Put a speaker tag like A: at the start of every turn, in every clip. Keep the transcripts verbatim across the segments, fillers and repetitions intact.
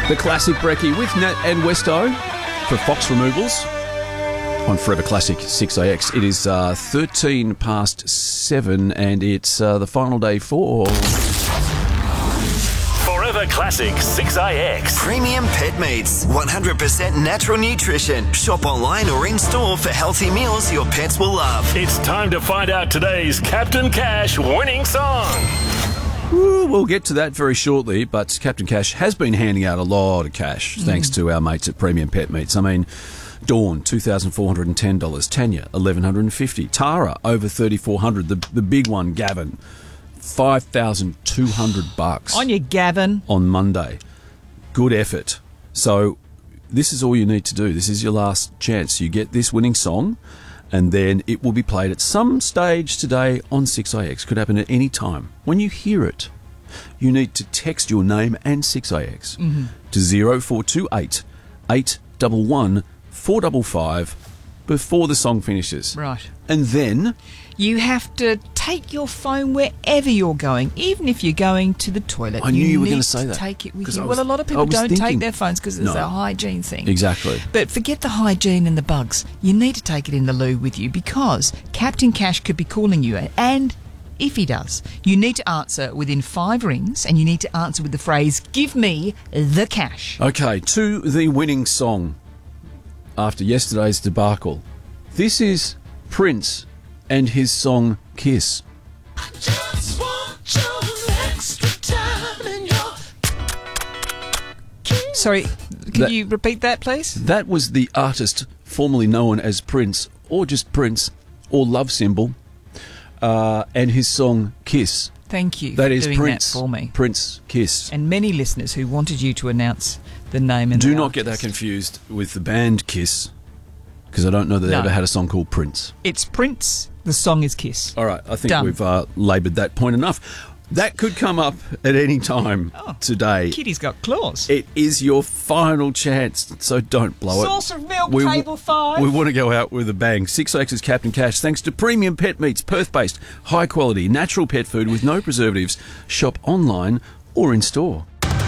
A: The classic brekkie with Nat and Westo for Fox Removals on Forever Classic six A X. It is uh, thirteen past seven and it's uh, the final day for...
B: Forever Classic six A X.
C: Premium Pet Meats. one hundred percent natural nutrition. Shop online or in-store for healthy meals your pets will love.
B: It's time to find out today's Captain Cash winning song.
A: Ooh, we'll get to that very shortly, but Captain Cash has been handing out a lot of cash mm. thanks to our mates at Premium Pet Meats. I mean, Dawn, two thousand four hundred ten dollars. Tanya, eleven fifty dollars. Tara, over thirty-four hundred dollars. The, the big one, Gavin, five thousand two hundred bucks.
D: On you, Gavin.
A: On Monday. Good effort. So this is all you need to do. This is your last chance. You get this winning song, and then it will be played at some stage today on six A X. Could happen at any time. When you hear it, you need to text your name and six A X mm-hmm. to zero four two eight, eight one one, four five five before the song finishes.
D: Right.
A: And then...
D: you have to take your phone wherever you're going, even if you're going to the toilet.
A: I knew you, you were going to
D: say
A: that.
D: Take it with
A: you.
D: you.
A: Was,
D: well, a lot of people don't
A: thinking,
D: take their phones because it's
A: no.
D: a hygiene thing.
A: Exactly.
D: But forget the hygiene and the bugs. You need to take it in the loo with you because Captain Cash could be calling you, and if he does, you need to answer within five rings, and you need to answer with the phrase, "Give me the cash."
A: Okay, to the winning song after yesterday's debacle. This is Prince and his song Kiss.
E: I just want your extra time in your kiss.
D: Sorry, can
A: That-
D: you repeat that, please?
A: That was the artist formerly known as Prince, or just Prince, or Love Symbol, uh, and his song Kiss.
D: Thank you
A: That
D: for
A: is
D: doing
A: Prince.
D: that for me.
A: Prince Kiss.
D: And many listeners who wanted you to announce the name and
A: Do
D: the
A: not get that
D: artist.
A: confused with the band Kiss, because I don't know that they
D: No.
A: ever had a song called Prince.
D: It's Prince. The song is Kiss.
A: All right, I think
D: Done.
A: we've uh, laboured that point enough. That could come up at any time
D: Oh,
A: today.
D: Kitty's got claws.
A: It is your final chance, so don't blow it.
D: Sauce of milk,
A: We-
D: table five.
A: We want to go out with a bang. six A X's Captain Cash, thanks to Premium Pet Meats, Perth-based, high-quality, natural pet food with no preservatives. Shop online or in store.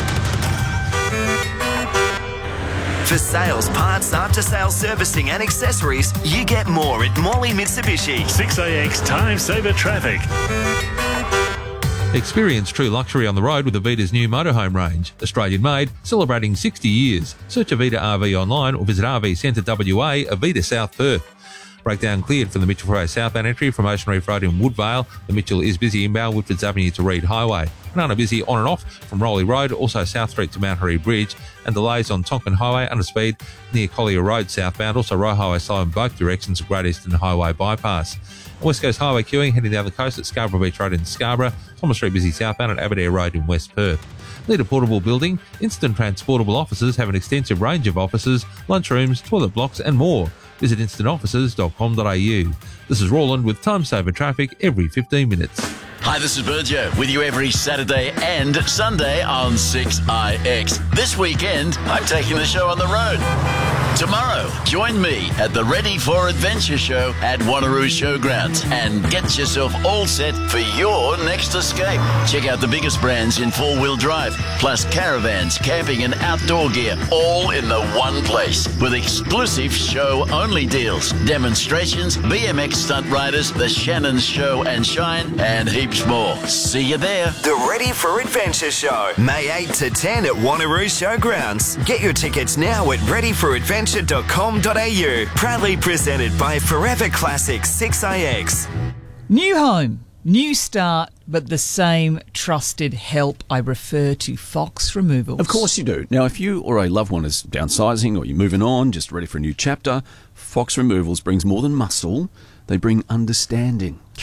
C: For sales, parts, after-sales servicing and accessories, you get more at Morley Mitsubishi.
B: six A X Time Saver Traffic.
F: Experience true luxury on the road with Avita's new motorhome range. Australian-made, celebrating sixty years. Search Avita R V online or visit R V Centre W A, Avita South Perth. Breakdown cleared from the Mitchell Ferro southbound entry from Ocean Reef Road in Woodvale. The Mitchell is busy inbound Woodfords Avenue to Reed Highway. Banana busy on and off from Rowley Road, also South Street to Mount Harry Bridge, and delays on Tonkin Highway under speed near Collier Road southbound, also Roe Highway slow in both directions of Great Eastern Highway bypass. West Coast Highway queuing heading down the coast at Scarborough Beach Road in Scarborough, Thomas Street busy southbound at Aberdare Road in West Perth. Leader Portable Building, instant transportable offices have an extensive range of offices, lunchrooms, toilet blocks and more. Visit instant offices dot com dot a u. This is Roland with Time Saver Traffic every fifteen minutes.
G: Hi, this is Berjo with you every Saturday and Sunday on six I X. This weekend, I'm taking the show on the road. Tomorrow, join me at the Ready for Adventure show at Wanneroo Showgrounds and get yourself all set for your next escape. Check out the biggest brands in four-wheel drive, plus caravans, camping and outdoor gear, all in the one place with exclusive show-only deals, demonstrations, B M X stunt riders, the Shannon's Show and Shine, and heaps more. See you there.
C: The Ready for Adventure show, May eighth to ten at Wanneroo Showgrounds. Get your tickets now at ready for adventure dot com dot a u. Proudly presented by Forever Classic six A X.
D: New home, new start, but the same trusted help. I refer to Fox Removals.
A: Of course you do. Now, if you or a loved one is downsizing or you're moving on, just ready for a new chapter, Fox Removals brings more than muscle. They bring understanding.